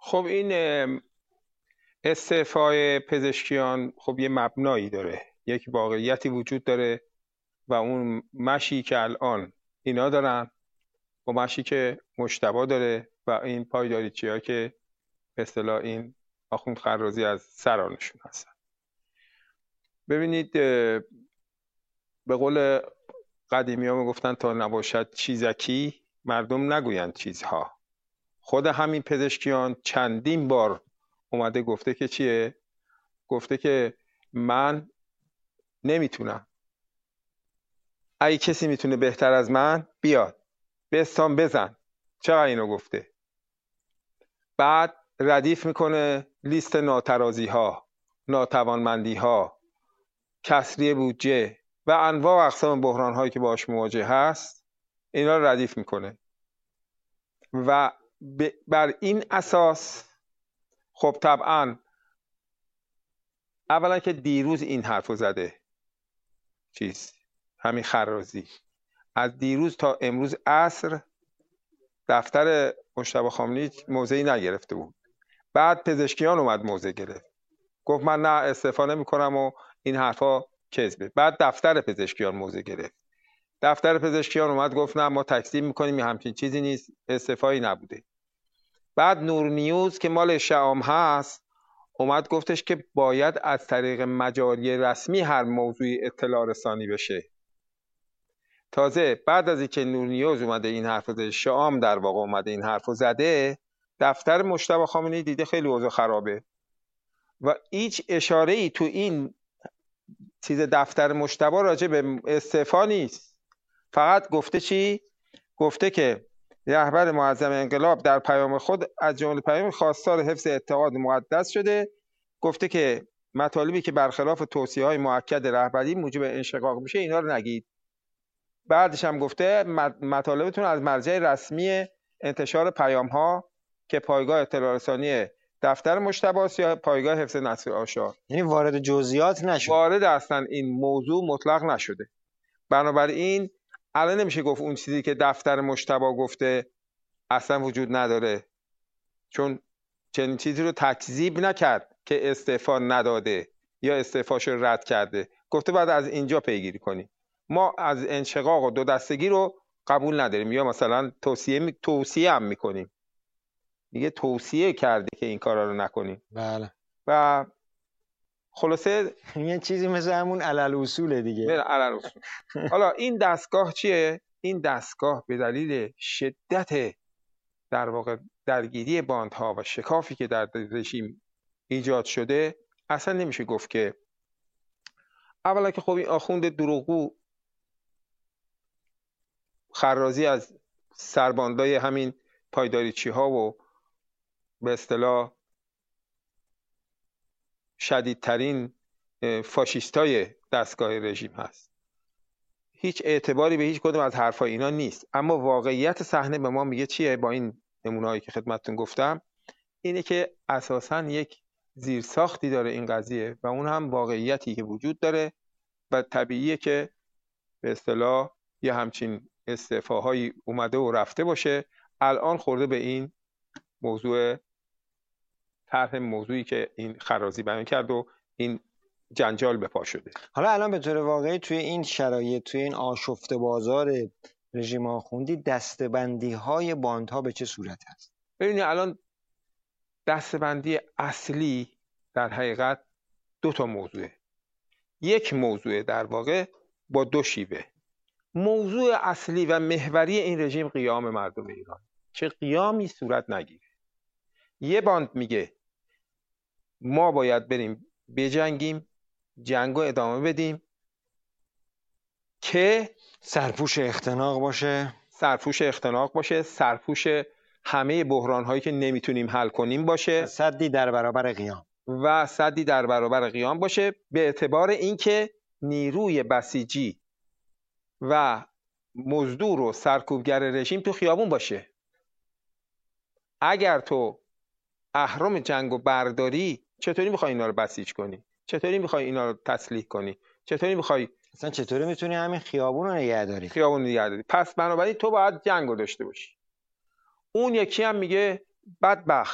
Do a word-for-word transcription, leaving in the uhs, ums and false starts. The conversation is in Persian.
خب این ام، استعفای پزشکیان خب یه مبنایی داره، یک واقعیتی وجود داره و اون مشی که الان اینا دارن و مشی که مجتبی داره و این پایداریچی ها که به اصطلاح این آخوند خرازی از سرانشون هستن. ببینید اه، به قول قدیمی ها میگفتن تا نباشد چیزکی مردم نگویند چیزها. خود همین پزشکیان چندین بار اومده گفته که چیه؟ گفته که من نمیتونم، اگه کسی میتونه بهتر از من بیاد بستان بزن. چقدر اینو گفته؟ بعد ردیف میکنه لیست ناترازی ها، ناتوانمندی ها، کسری بودجه و انواع و اقسام بحران هایی که باش مواجه هست، اینا رو ردیف میکنه و بر این اساس خب طبعا اولا که دیروز این حرفو زده چیز همین خرازی، از دیروز تا امروز عصر دفتر مجتبی خامنه‌ای موضعی نگرفته بود. بعد پزشکیان اومد موضع گرفت، گفت من نه استعفا نمی‌کنم و این حرفا کذبه. بعد دفتر پزشکیان موضع گرفت، دفتر پزشکیان اومد گفت نه ما تکذیب می‌کنیم، همچین چیزی نیست، استعفایی نبوده. بعد نور نیوز که مال شام هست اومد گفتش که باید از طریق مجاری رسمی هر موضوعی اطلاع رسانی بشه. تازه بعد از اینکه نور نیوز اومده این حرفو زده، شام در واقع اومده این حرفو زده، دفتر مجتبی خامنه‌ای دیده خیلی اوضاع خرابه و هیچ اشاره‌ای تو این چیز دفتر مجتبی راجع به استعفا نیست. فقط گفته چی؟ گفته که رهبر معظم انقلاب در پیام خود از جمله پیام خواستار حفظ اتحاد مقدس شده. گفته که مطالبی که برخلاف توصیه‌های مؤکد رهبری موجب انشقاق میشه اینا رو نگید. بعدش هم گفته مطالبتون از مرجع رسمی انتشار پیام ها که پایگاه اطلاع رسانی دفتر مجتبی است یا پایگاه حفظ نسل آشار. یعنی وارد جزئیات نشد، وارد اصلا این موضوع مطلق نشده. بنابراین الان نمیشه گفت اون چیزی که دفتر مجتبی گفته اصلا وجود نداره، چون چنین چیزی رو تکذیب نکرد که استعفا نداده یا استعفاش رو رد کرده. گفته بعد از اینجا پیگیری کنیم. ما از انشقاق و دو دستگی رو قبول نداریم یا مثلا توصیه می... توصیه هم میکنیم. میگه توصیه کرده که این کارا رو نکنیم. بله. و خلاصه یه چیزی مثل همون علل اصوله دیگه. بله علل اصول. حالا این دستگاه چیه؟ این دستگاه به دلیل شدت در واقع درگیری باندها و شکافی که در رژیم ایجاد شده اصلا نمیشه گفت که اولا که خب این آخوند دروغگو خرازی از سرباندای همین پایداریچی ها و به اصطلاح شدیدترین فاشیستای دستگاه رژیم هست. هیچ اعتباری به هیچ کدوم از حرفای اینا نیست. اما واقعیت صحنه به ما میگه چیه؟ با این نمونه‌هایی که خدمتتون گفتم اینه که اساساً یک زیرساختی داره این قضیه و اون هم واقعیتی که وجود داره و طبیعیه که به اصطلاح یه همچین استعفاهایی اومده و رفته باشه. الان خورده به این موضوع طرح موضوعی که این خرازی بیان کرد و این جنجال به پا شده. حالا الان به طور واقعی توی این شرایط، توی این آشفته بازار رژیم آخوندی، دسته‌بندی های باندها به چه صورت هست؟ ببینید الان دسته‌بندی اصلی در حقیقت دو تا موضوعه. یک موضوع در واقع با دو شیوه. موضوع اصلی و محوری این رژیم قیام مردم ایران، چه قیامی صورت نگیره. یه باند میگه ما باید بریم بجنگیم، جنگو ادامه بدیم که سرپوش اختناق باشه، سرپوش اختناق باشه، سرپوش همه بحران هایی که نمیتونیم حل کنیم باشه، سدی در برابر قیام و سدی در برابر قیام باشه، به اعتبار اینکه نیروی بسیجی و مزدور و سرکوبگر رژیم تو خیابون باشه. اگر تو اهرم جنگو برداری چطوری میخوای اینا رو بسیج کنی؟ چطوری میخوای اینا رو تسلیح کنی؟ چطوری میخوای اصلا چطوری میتونی همین خیابون رو نگه داری؟ خیابون رو نگه داری؟ پس بنابراین تو باید جنگو داشته باشی. اون یکی هم میگه بدبخت